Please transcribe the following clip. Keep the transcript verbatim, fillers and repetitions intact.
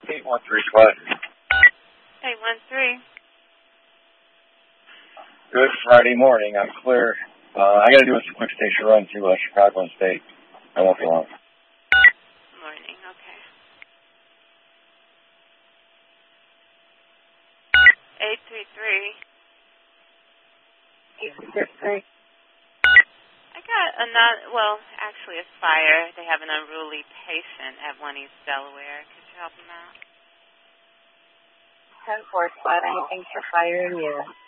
eight one three, what? eight one three. Good Friday morning. I'm clear. Uh, I got to do a quick station run to uh, Chicago and State. I won't be long. Morning, okay. eight three three. eight three three. I got a not, well, actually a fire. They have an unruly patient at One East Delaware. Could you help them out? ten four, spot anything for fire in you.